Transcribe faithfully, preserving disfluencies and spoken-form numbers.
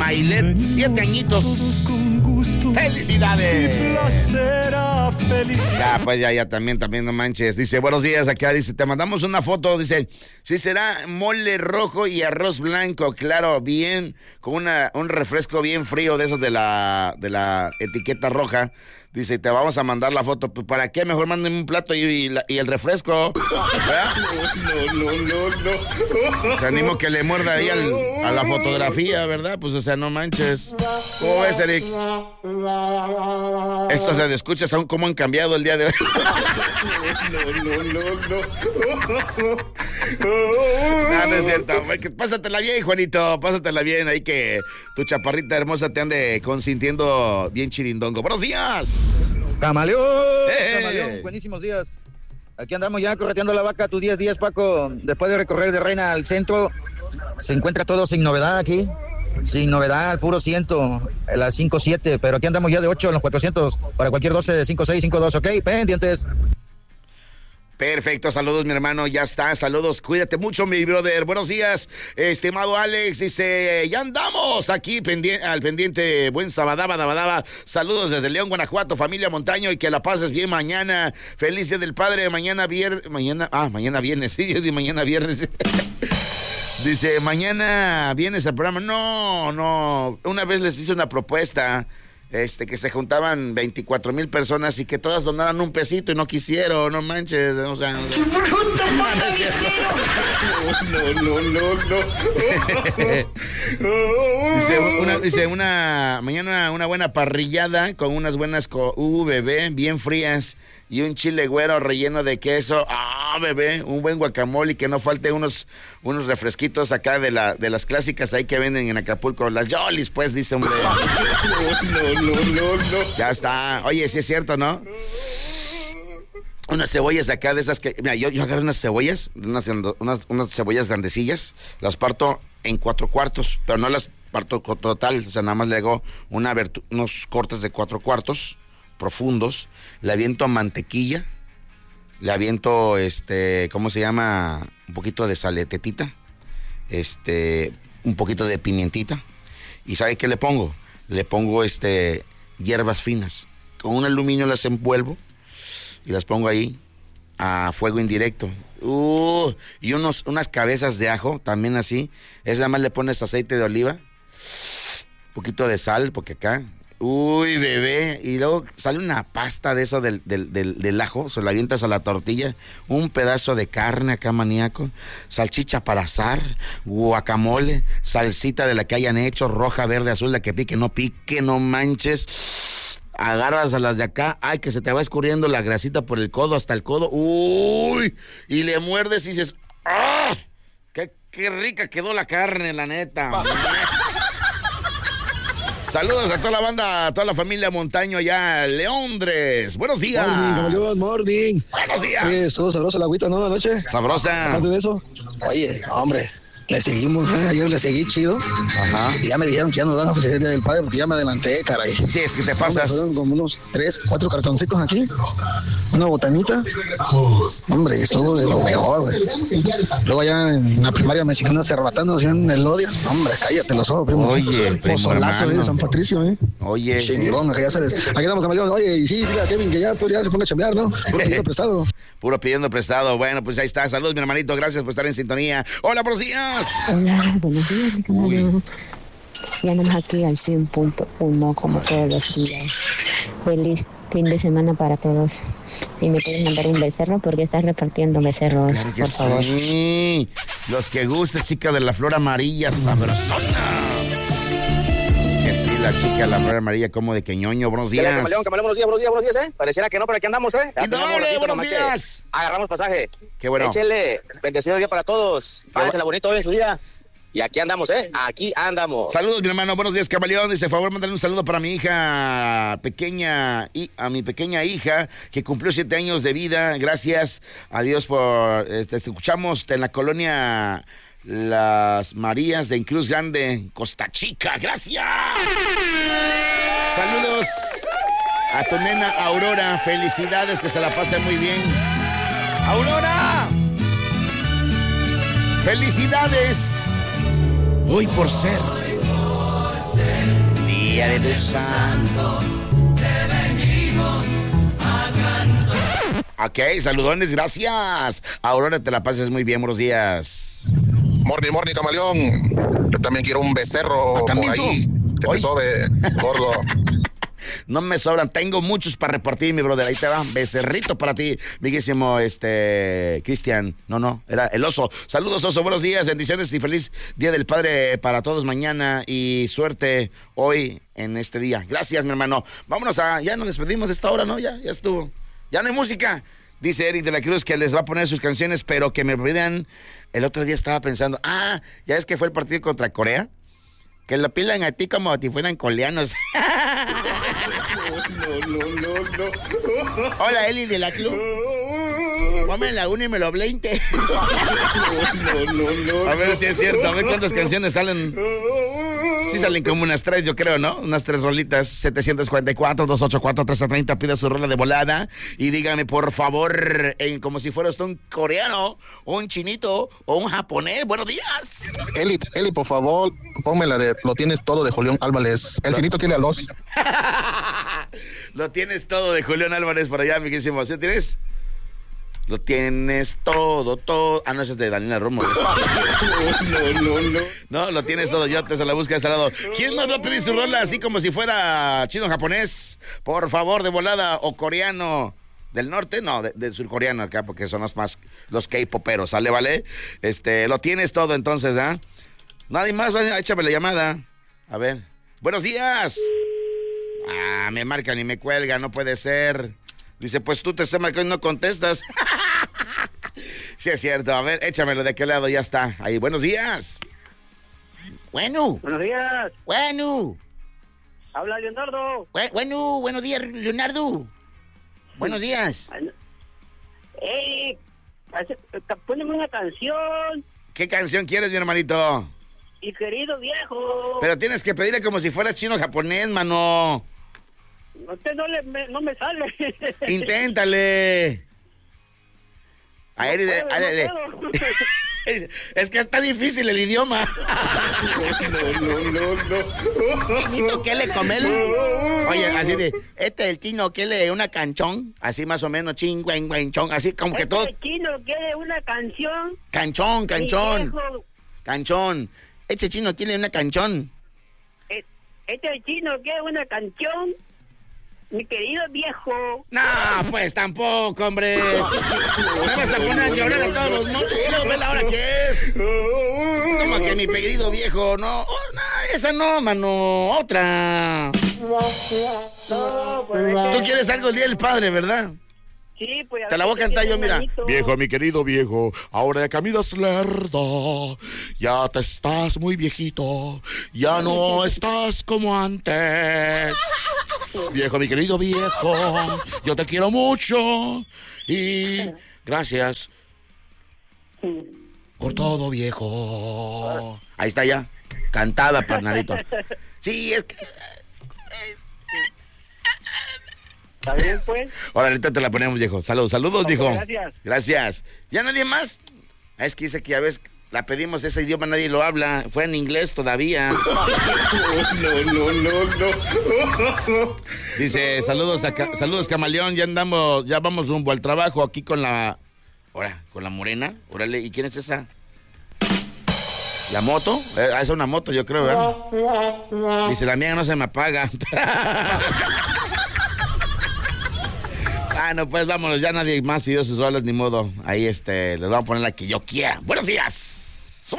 Mailet, siete añitos. ¡Felicidades! Ya, pues ya, ya, también, también, no manches. Dice, buenos días, acá, dice, te mandamos una foto, dice, sí será mole rojo y arroz blanco, claro, bien, con una, un refresco bien frío de esos de la, de la etiqueta roja. Dice, te vamos a mandar la foto. Pues, ¿para qué? Mejor mándenme un plato y, y, la, y el refresco. ¿verdad? No, no, no, no. Te animo que le muerda ahí al, a la fotografía, ¿verdad? Pues, o sea, no manches. ¿Cómo ves, Eric? Esto se te escucha, aún cómo han cambiado el día de hoy. No, no, no, no. No, no es cierto. Pásatela bien, Juanito. Pásatela bien. Ahí que tu chaparrita hermosa te ande consintiendo bien chirindongo. ¡Buenos días! ¡Camaleón! ¡Eh! ¡Camaleón! Buenísimos días. Aquí andamos ya correteando la vaca. Tus diez días, Paco. Después de recorrer de Reina al centro, se encuentra todo sin novedad aquí. Sin novedad, al puro ciento, las cinco siete. Pero aquí andamos ya de ocho en los cuatrocientos. Para cualquier doce, cinco seis, cinco dos, ¿ok? Pendientes. Perfecto, saludos mi hermano, ya está, saludos, cuídate mucho mi brother, buenos días, estimado Alex, dice, ya andamos aquí pendi- al pendiente, buen sabadaba, dabadaba, saludos desde León, Guanajuato, familia Montaño, y que la pases bien mañana, feliz día del padre, mañana viernes, mañana, ah, mañana viernes, sí, yo di mañana viernes. Dice, mañana vienes al programa, no, no, una vez les hice una propuesta, Este, que se juntaban veinticuatro mil personas y que todas donaran un pesito y no quisieron, no manches, o sea... ¡Qué bruta, no, no, no, no, no. Dice, una, dice, una, mañana una buena parrillada con unas buenas, co- uh, bebé, bien frías y un chile güero relleno de queso, ah, bebé, un buen guacamole y que no falte unos, unos refresquitos acá de la, de las clásicas ahí que venden en Acapulco, las Jollies, pues, dice, hombre. No, no, no, no. Ya está. Oye, sí es cierto, ¿no? Unas cebollas acá de esas que... Mira, yo, yo agarro unas cebollas, unas, unas, unas cebollas grandecillas, las parto en cuatro cuartos, pero no las parto total, o sea, nada más le hago una abertu- unos cortes de cuatro cuartos profundos, le aviento mantequilla, le aviento, este, ¿cómo se llama? Un poquito de saletetita, este, un poquito de pimientita, y ¿sabe qué le pongo? Le pongo, este, hierbas finas, con un aluminio las envuelvo, y las pongo ahí a fuego indirecto. Uh, y unos, unas cabezas de ajo, también así. Es nada más le pones aceite de oliva, un poquito de sal, porque acá, uy, bebé. Y luego sale una pasta de eso del, del, del, del ajo, se la avientas a la tortilla, un pedazo de carne acá, maníaco, salchicha para asar, guacamole, salsita de la que hayan hecho, roja, verde, azul, la que pique, no pique, no manches. Agarras a las de acá, ay, que se te va escurriendo la grasita por el codo hasta el codo, uy, y le muerdes y dices, ¡ah! ¡Qué, qué rica quedó la carne, la neta! Saludos a toda la banda, a toda la familia Montaño allá, Leondres. Buenos días. Morning, morning. Buenos días. Oye, estuvo sabrosa la agüita, ¿no? Anoche. Sabrosa. Aparte de eso. Oye, hombre, le seguimos, ¿eh? Ayer le seguí chido. Ajá. Y ya me dijeron que ya nos van a ofrecer el Día del Padre porque ya me adelanté, caray. Sí, es que te pasas. Fueron como unos tres, cuatro cartoncitos aquí. Una botanita. Hombre, estuvo de lo mejor, güey. Luego allá en la primaria me enseñó unas cerbatanas en el Odia. Hombre, cállate los ojos, primo. Oye, primo Pozolazo, hermano. eh, San Patricio, ¿eh? Oye. Chingón, que ya sabes. Aquí estamos, camaleón. Oye, y sí, dile a Kevin que ya, pues, ya se ponga a chambear, ¿no? Puro pidiendo prestado. Puro pidiendo prestado. Bueno, pues ahí está. Saludos, mi hermanito. Gracias por estar en sintonía. Hola, buenos días. Hola, buenos días, mi camarón. Ya andamos aquí al cien punto uno como todos los días. Feliz fin de semana para todos. Y me pueden mandar un becerro porque estás repartiendo becerros, Claro que por favor. sí. Los que guste, chica de la flor amarilla, sabrosona. Es que sí, la chica de la flor amarilla, como de queñoño. Buenos días. Chale, camaleón, camaleón, buenos días, buenos días, buenos días, ¿eh? Pareciera que no, pero aquí andamos, ¿eh? Ya Y tenemos doble, ratito buenos nomás que días. Agarramos pasaje. Qué bueno. Échele, bendecido día para todos. Pásensela bonito hoy en su día. Y aquí andamos, ¿eh? Aquí andamos. Saludos, mi hermano. Buenos días, camaleón. Dice, favor, mándale un saludo para mi hija pequeña, y a mi pequeña hija que cumplió siete años de vida. Gracias a Dios por... Este, escuchamos en la colonia Las Marías de Cruz Grande, Costa Chica. Gracias. Saludos a tu nena Aurora. Felicidades, que se la pase muy bien. ¡Aurora! ¡Felicidades! Hoy por ser día de tu santo, te venimos a cantar. Ok, saludones, gracias. Aurora, te la pases muy bien, buenos días. Morning, morning, camaleón. Yo también quiero un becerro por ahí. Que te sobe, gordo. No me sobran, tengo muchos para repartir, mi brother. Ahí te va, becerrito para ti, amiguísimo, este, Cristian. No, no, era el oso. Saludos, oso, buenos días, bendiciones y feliz Día del Padre para todos mañana y suerte hoy en este día. Gracias, mi hermano. Vámonos a, ya nos despedimos de esta hora, ¿no? Ya, ya estuvo. Ya no hay música. Dice Eric de la Cruz que les va a poner sus canciones, pero que me olvidan. El otro día estaba pensando, ah, ya es que fue el partido contra Corea. Que lo pilan a ti como si fueran coreanos. No, no, no, no. Hola, Eli de la Club. Ponme la uno y me lo veinte. No, no, no. A ver si es cierto. A ver cuántas canciones salen. Sí salen como unas tres, yo creo, ¿no? Unas tres rolitas. setecientos cuarenta y cuatro, doscientos ochenta y cuatro, trescientos treinta. Pida su rola de volada. Y dígame, por favor, en, como si fuera usted un coreano, o un chinito, o un japonés. Buenos días. Eli, Eli, por favor, ponme la de Lo Tienes Todo de Julián Álvarez. El chinito quiere a los. Lo tienes todo de Julián Álvarez por allá, amiguísimo. ¿Sí tienes? Lo tienes todo, todo. Ah, no, ese es de Daniela Romo. No, no, no. No, lo tienes todo. Yo te se la busco de este lado. ¿Quién más va a pedir su rola así como si fuera chino japonés? Por favor, de volada. O coreano. ¿Del norte? No, de, del surcoreano acá, porque son los más, los K-poperos. ¿Sale, vale? Este, lo tienes todo entonces, ¿ah? ¿eh? Nadie más, vaya, échame la llamada. A ver. Buenos días. Ah, me marcan y me cuelgan, no puede ser. Dice, pues tú te estoy marcando y no contestas. Sí es cierto, a ver, échamelo de qué lado, ya está. Ahí, buenos días. Bueno. Buenos días. Bueno. Habla Leonardo. Bueno, buenos días, Leonardo. Buenos días. Eh, poneme una canción. ¿Qué canción quieres, mi hermanito? Mi querido viejo. Pero tienes que pedirle como si fuera chino japonés, mano. Usted no, le, me, no me sale. Inténtale. A él, no puedo, a él, no es, es que está difícil el idioma. No, no, no, no. Chinito, ¿qué le comelo? Oye, así de, este es el chino, ¿qué le una canchón? Así más o menos, ching, güen, güen, chong, así como este que todo. El chino quiere una canción. Canchón, canchón. Canchón. Este chino quiere una canchón. Este chino quiere una canción. Mi querido viejo. No, pues tampoco, hombre. Me vas a poner a llorar a todos los modelos. Ve la hora que es. Como que mi querido viejo. No, oh, no, esa no, mano. Otra. No, pues Tú quieres algo el Día del Padre, ¿verdad? Sí, pues. Te la voy a cantar yo, mira. Manito. Viejo, mi querido viejo, ahora de caminas lerdo, ya te estás muy viejito, ya no estás como antes. Viejo, mi querido viejo, yo te quiero mucho y gracias por todo, viejo. Ahí está ya, cantada, parnalito. Sí, es que... ¿Está bien, pues? Ahora ahorita te la ponemos, viejo. Saludos, saludos, Okay, viejo. gracias. Gracias. ¿Ya nadie más? Es que dice que ya ves, la pedimos, ese idioma nadie lo habla. Fue en inglés todavía. No, no, no, no. Dice, saludos a Ca- saludos, Camaleón. Ya andamos, ya vamos rumbo al trabajo aquí con la... Ahora, con la morena. Órale, ¿y quién es esa? ¿La moto? Eh, es una moto, yo creo, ¿verdad? Dice, la mía no se me apaga. Ah, no, pues vámonos, ya nadie más pidió sus rolas, ni modo. Ahí, este, les vamos a poner la que yo quiera. ¡Buenos días!